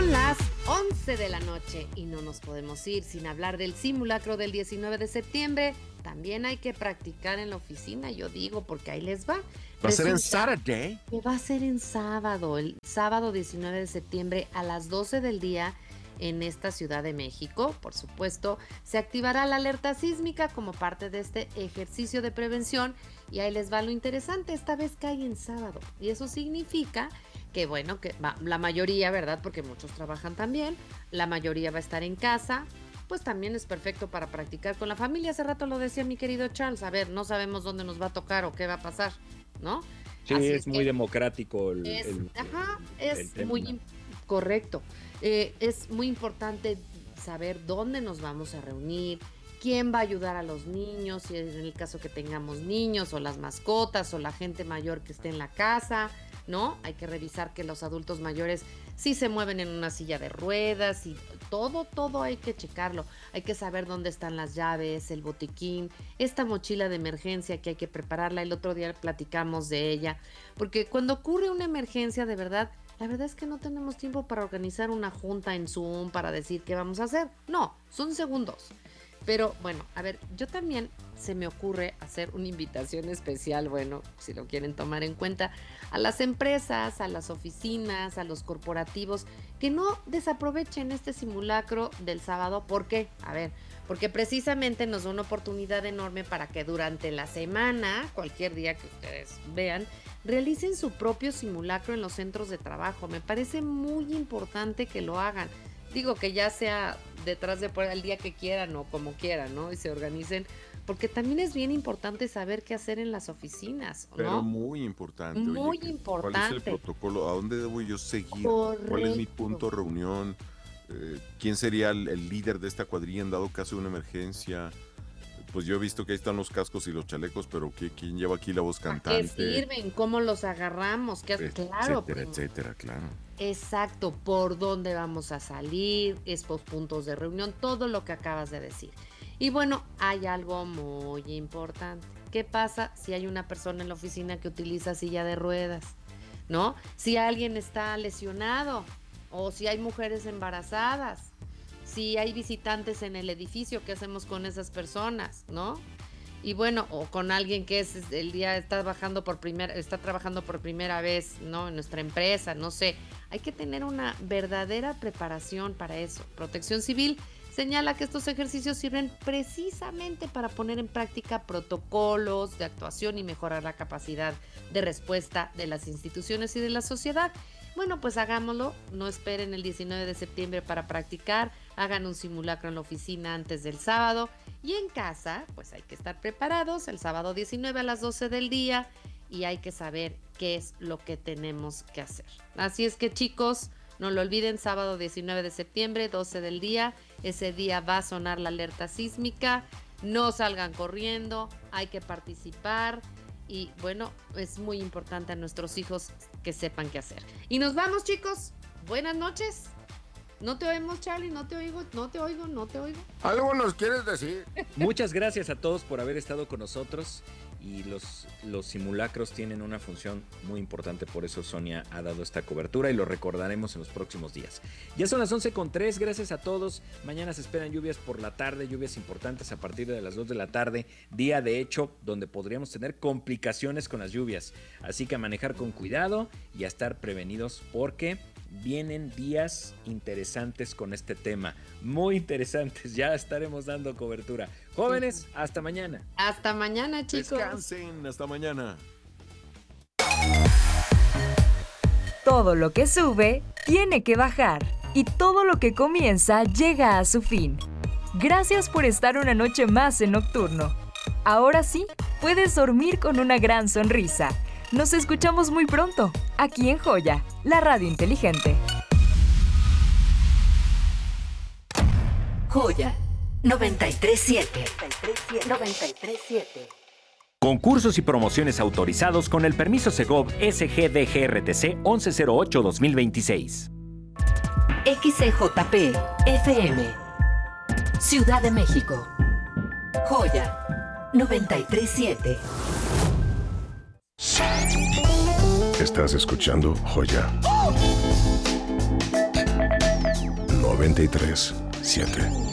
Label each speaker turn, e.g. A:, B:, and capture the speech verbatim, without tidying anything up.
A: Son las once de la noche y no nos podemos ir sin hablar del simulacro del diecinueve de septiembre. También hay que practicar en la oficina, yo digo, porque ahí les va.
B: ¿Va a ser en Saturday?
A: Que va a ser en sábado, el sábado diecinueve de septiembre a las doce del día en esta Ciudad de México. Por supuesto, se activará la alerta sísmica como parte de este ejercicio de prevención. Y ahí les va lo interesante, esta vez cae en sábado. Y eso significa que, bueno, que va, la mayoría, ¿verdad? Porque muchos trabajan también, la mayoría va a estar en casa. Pues también es perfecto para practicar con la familia. Hace rato lo decía mi querido Charles, a ver, no sabemos dónde nos va a tocar o qué va a pasar, ¿no?
C: Sí, Así es, es muy democrático el,
A: es,
C: el,
A: ajá, es
C: el
A: muy in- correcto. Eh, es muy importante saber dónde nos vamos a reunir, quién va a ayudar a los niños, si en el caso que tengamos niños o las mascotas o la gente mayor que esté en la casa, ¿no? Hay que revisar que los adultos mayores sí se mueven en una silla de ruedas y todo, todo hay que checarlo. Hay que saber dónde están las llaves, el botiquín, esta mochila de emergencia que hay que prepararla. El otro día platicamos de ella, porque cuando ocurre una emergencia de verdad, la verdad es que no tenemos tiempo para organizar una junta en Zoom para decir qué vamos a hacer. No, son segundos. Pero bueno, a ver, yo también se me ocurre hacer una invitación especial, bueno, si lo quieren tomar en cuenta, a las empresas, a las oficinas, a los corporativos, que no desaprovechen este simulacro del sábado. ¿Por qué? A ver, porque precisamente nos da una oportunidad enorme para que durante la semana, cualquier día que ustedes vean, realicen su propio simulacro en los centros de trabajo. Me parece muy importante que lo hagan. Digo, que ya sea detrás de por el día que quieran o como quieran, ¿no? Y se organicen, porque también es bien importante saber qué hacer en las oficinas, ¿no?
B: Pero muy importante.
A: Muy
B: Oye,
A: importante.
B: ¿cuál es el protocolo? ¿A dónde debo yo seguir?
A: Correcto.
B: ¿Cuál es mi punto de reunión? Eh, ¿Quién sería el, el líder de esta cuadrilla en dado caso de una emergencia? Pues yo he visto que ahí están los cascos y los chalecos, pero ¿qué, ¿quién lleva aquí la voz cantante?
A: ¿Qué sirven? ¿Cómo los agarramos? ¿Qué hace? Claro,
B: etcétera,
A: primo.
B: etcétera, claro.
A: Exacto, por dónde vamos a salir, estos puntos de reunión, todo lo que acabas de decir. Y bueno, hay algo muy importante. ¿Qué pasa si hay una persona en la oficina que utiliza silla de ruedas? ¿No? Si alguien está lesionado o si hay mujeres embarazadas, si hay visitantes en el edificio, ¿qué hacemos con esas personas? ¿No? Y bueno, o con alguien que es el día está trabajando por primera, está trabajando por primera vez, ¿no? En nuestra empresa, no sé. Hay que tener una verdadera preparación para eso. Protección Civil señala que estos ejercicios sirven precisamente para poner en práctica protocolos de actuación y mejorar la capacidad de respuesta de las instituciones y de la sociedad. Bueno, pues hagámoslo, no esperen el diecinueve de septiembre para practicar, hagan un simulacro en la oficina antes del sábado y en casa, pues hay que estar preparados el sábado diecinueve a las doce del día y hay que saber qué es lo que tenemos que hacer. Así es que chicos, no lo olviden, sábado diecinueve de septiembre, doce del día, ese día va a sonar la alerta sísmica, no salgan corriendo, hay que participar. Y bueno, es muy importante a nuestros hijos que sepan qué hacer. Y nos vamos, chicos. Buenas noches. No te oímos, Charlie, no te oigo, no te oigo, no te oigo.
D: ¿Algo nos quieres decir?
C: Muchas gracias a todos por haber estado con nosotros. Y los, los simulacros tienen una función muy importante, por eso Sonia ha dado esta cobertura y lo recordaremos en los próximos días. Ya son las once con tres, gracias a todos. Mañana se esperan lluvias por la tarde, lluvias importantes a partir de las dos de la tarde, día de hecho donde podríamos tener complicaciones con las lluvias. Así que a manejar con cuidado y a estar prevenidos porque vienen días interesantes con este tema, muy interesantes, ya estaremos dando cobertura. Jóvenes, hasta mañana.
A: Hasta mañana, chicos.
B: Descansen, hasta mañana.
E: Todo lo que sube, tiene que bajar. Y todo lo que comienza, llega a su fin. Gracias por estar una noche más en Nocturno. Ahora sí, puedes dormir con una gran sonrisa. Nos escuchamos muy pronto, aquí en Joya, la radio inteligente.
F: Joya noventa y tres siete. noventa y tres siete.
G: Concursos y promociones autorizados con el permiso Segov S G D G R T C once cero ocho dos mil veintiséis.
F: X C J P F M Ciudad de México. Joya noventa y tres siete.
D: Estás escuchando Joya. noventa y tres, siete.